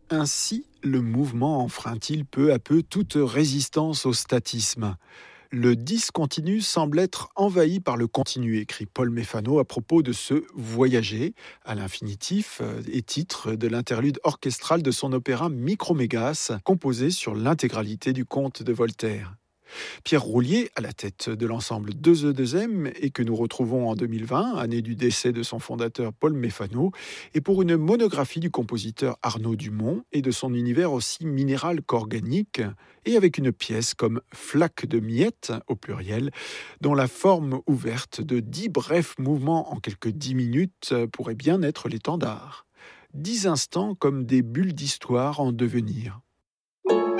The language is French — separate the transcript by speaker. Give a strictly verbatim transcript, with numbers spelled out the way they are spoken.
Speaker 1: Ainsi, le mouvement enfreint-il peu à peu toute résistance au statisme. Le discontinu semble être envahi par le continu, écrit Paul Méphano à propos de ce voyager, à l'infinitif, euh, et titre de l'interlude orchestral de son opéra Micromégas, composé sur l'intégralité du conte de Voltaire. Pierre Roulier, à la tête de l'ensemble deux E deux M et que nous retrouvons en deux mille vingt, année du décès de son fondateur Paul Méphano, et pour une monographie du compositeur Arnaud Dumont et de son univers aussi minéral qu'organique, et avec une pièce comme Flaque de miettes, au pluriel, dont la forme ouverte de dix brefs mouvements en quelques dix minutes pourrait bien être l'étendard. Dix instants comme des bulles d'histoire en devenir.